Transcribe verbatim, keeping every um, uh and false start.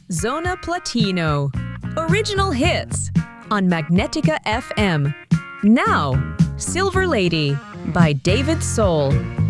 Zona Platino. Original hits on Magnetica F M. Now, Silver Lady by David Soul.